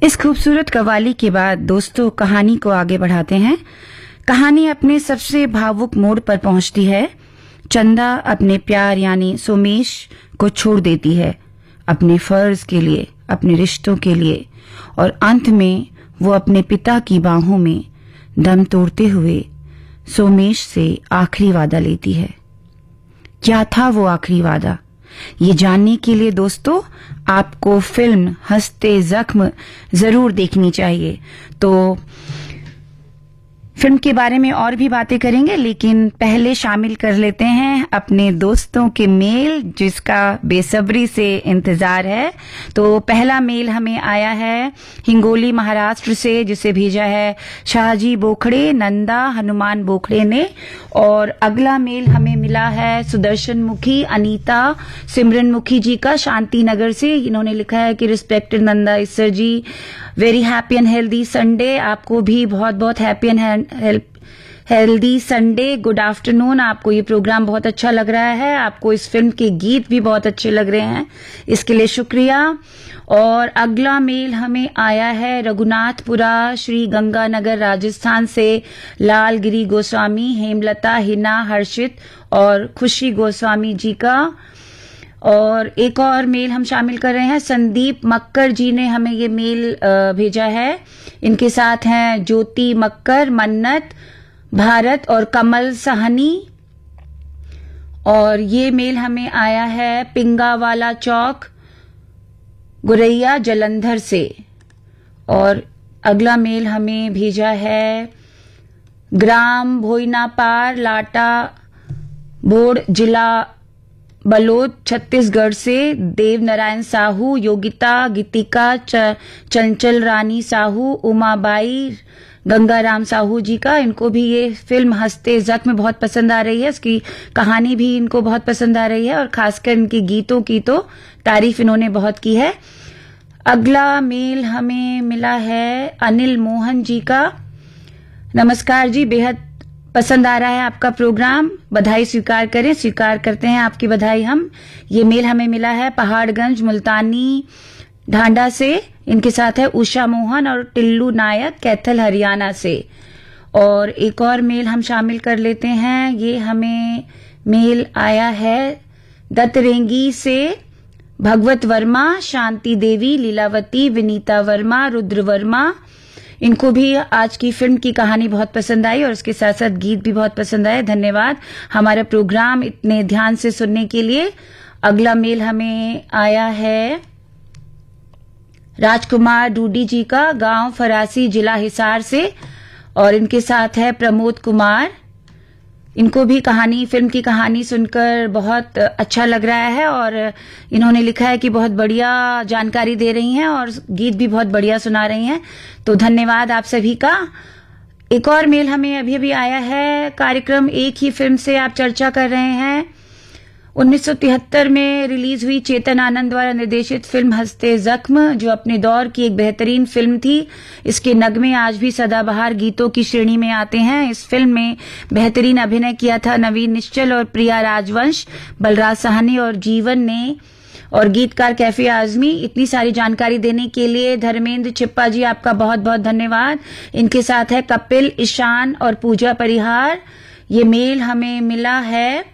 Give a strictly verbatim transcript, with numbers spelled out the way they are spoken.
इस खूबसूरत कव्वाली के बाद दोस्तों कहानी को आगे बढ़ाते हैं। कहानी अपने सबसे भावुक मोड़ पर पहुंचती है। चंदा अपने प्यार यानी सोमेश को छोड़ देती है अपने फर्ज के लिए, अपने रिश्तों के लिए, और अंत में वो अपने पिता की बाहों में दम तोड़ते हुए सोमेश से आखिरी वादा लेती है। क्या था वो आखिरी वादा? ये जानने के लिए दोस्तों आपको फिल्म हंसते जख्म जरूर देखनी चाहिए। तो फिल्म के बारे में और भी बातें करेंगे, लेकिन पहले शामिल कर लेते हैं अपने दोस्तों के मेल जिसका बेसब्री से इंतजार है। तो पहला मेल हमें आया है हिंगोली महाराष्ट्र से, जिसे भेजा है शाहजी बोखड़े, नंदा हनुमान बोखड़े ने। और अगला मेल हमें मिला है सुदर्शन मुखी, अनीता सिमरन मुखी जी का, शांति नगर से। इन्होंने लिखा है कि respected Nanda Isar ji, very happy and healthy Sunday. आपको भी बहुत बहुत happy and healthy Sunday. Good afternoon. आपको ये प्रोग्राम बहुत अच्छा लग रहा है, आपको इस फिल्म के गीत भी बहुत अच्छे लग रहे हैं, इसके लिए शुक्रिया। और अगला मेल हमें आया है रघुनाथपुरा श्री गंगानगर राजस्थान से, लालगिरी गोस्वामी, हेमलता, हिना, हर्षित और खुशी गोस्वामी जी का। और एक और मेल हम शामिल कर रहे हैं, संदीप मक्कर जी ने हमें ये मेल भेजा है। इनके साथ हैं ज्योति मक्कर, मन्नत, भारत और कमल सहनी। और ये मेल हमें आया है पिंगावाला चौक, गुरैया, जलंधर से। और अगला मेल हमें भेजा है ग्राम भोइनापार, लाटा बोर्ड, जिला बलोद, छत्तीसगढ़ से देव नारायण साहू, योगिता, गीतिका, चंचल रानी साहू, उमाबाई, गंगाराम साहू जी का। इनको भी ये फिल्म हंसते जख्म बहुत पसंद आ रही है, इसकी कहानी भी इनको बहुत पसंद आ रही है और खासकर इनके गीतों की तो तारीफ इन्होंने बहुत की है। अगला मेल हमें मिला है अनिल मोहन जी का। नमस्कार जी, बेहद पसंद आ रहा है आपका प्रोग्राम, बधाई स्वीकार करें। स्वीकार करते हैं आपकी बधाई हम। ये मेल हमें मिला है पहाड़गंज, मुल्तानी ढांडा से। इनके साथ है उषा मोहन और टिल्लू नायक, कैथल, हरियाणा से। और एक और मेल हम शामिल कर लेते हैं। ये हमें मेल आया है दत्तरेंगी से, भगवत वर्मा, शांति देवी, लीलावती, विनीता वर्मा, रुद्र वर्मा। इनको भी आज की फिल्म की कहानी बहुत पसंद आई और उसके साथ साथ गीत भी बहुत पसंद आए। धन्यवाद हमारा प्रोग्राम इतने ध्यान से सुनने के लिए। अगला मेल हमें आया है राजकुमार डूडी जी का, गांव फरासी, जिला हिसार से। और इनके साथ है प्रमोद कुमार। इनको भी कहानी, फिल्म की कहानी सुनकर बहुत अच्छा लग रहा है और इन्होंने लिखा है कि बहुत बढ़िया जानकारी दे रही हैं और गीत भी बहुत बढ़िया सुना रही हैं। तो धन्यवाद आप सभी का। एक और मेल हमें अभी अभी आया है, कार्यक्रम एक ही फिल्म से आप चर्चा कर रहे हैं। उन्नीस सौ तिहत्तर में रिलीज हुई चेतन आनंद द्वारा निर्देशित फिल्म हंसते जख्म, जो अपने दौर की एक बेहतरीन फिल्म थी। इसके नगमे आज भी सदाबहार गीतों की श्रेणी में आते हैं। इस फिल्म में बेहतरीन अभिनय किया था नवीन निश्चल और प्रिया राजवंश, बलराज साहनी और जीवन ने, और गीतकार कैफी आजमी। इतनी सारी जानकारी देने के लिए धर्मेंद्र चिप्पा जी आपका बहुत बहुत धन्यवाद। इनके साथ है कपिल, ईशान और पूजा परिहार। ये मेल हमें मिला है